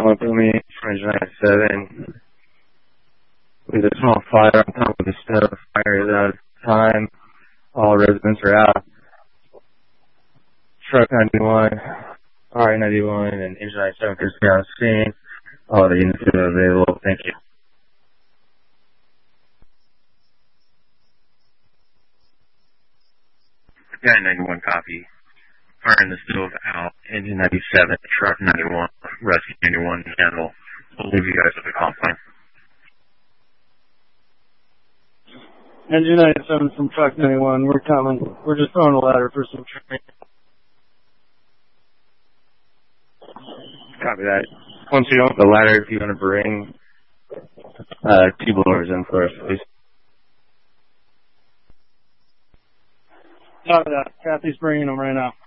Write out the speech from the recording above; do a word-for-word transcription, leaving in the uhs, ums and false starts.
Someone put me for engine ninety-seven. There's a small fire on top of the stove. Fire is out of time. All residents are out. Truck ninety-one, R A ninety-one, and engine ninety-seven is on scene. All the units are available. Thank you. Guy ninety-one, copy. Fire in the stove out. Engine ninety-seven, truck ninety-one, rescue ninety-one, handle. We'll leave you guys with the comp plan. Engine ninety-seven from truck ninety-one, we're coming. We're just throwing a ladder for some training. Copy that. Once you open the ladder, if you want to bring uh, two blowers in for us, please. Copy that. Kathy's bringing them right now.